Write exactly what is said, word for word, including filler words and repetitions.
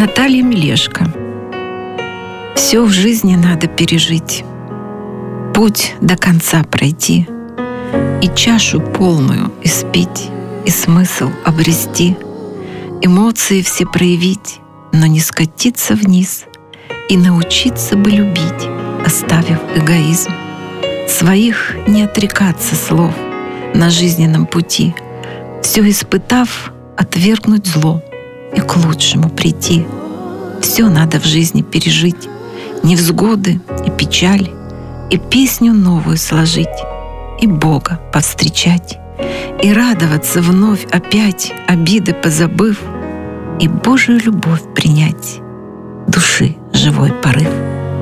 Наталья Мелешко. Все в жизни надо пережить, путь до конца пройти, и чашу полную испить, и смысл обрести, эмоции все проявить, но не скатиться вниз, и научиться бы любить, оставив эгоизм. Своих не отрекаться слов на жизненном пути, все испытав, отвергнуть зло и к лучшему прийти. Все надо в жизни пережить, невзгоды и печаль, и песню новую сложить, и Бога повстречать, и радоваться вновь опять, обиды позабыв, и Божию любовь принять, души живой порыв.